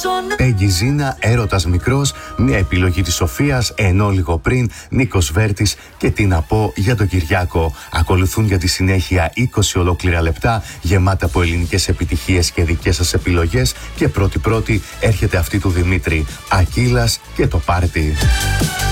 Πέγγι Ζίνα, Έρωτας μικρός, μια επιλογή της Σοφίας, ενώ λίγο πριν Νίκος Βέρτης και τι να πω για τον Κυριάκο. Ακολουθούν για τη συνέχεια 20 ολόκληρα λεπτά γεμάτα από ελληνικές επιτυχίες και δικές σας επιλογές και πρώτη έρχεται αυτή του Δημήτρη, Ακύλας και το πάρτι.